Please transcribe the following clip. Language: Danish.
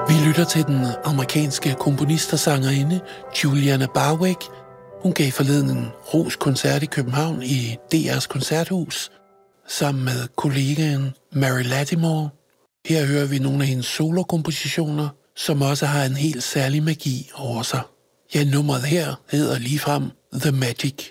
Vi lytter til den amerikanske komponist og sangerinde Juliana Barwick. Hun gav forleden en roskoncert i København i DR's Koncerthus sammen med kollegaen Mary Lattimore. Her hører vi nogle af hendes solokompositioner, som også har en helt særlig magi over sig. Ja, nummeret her hedder ligefrem The Magic.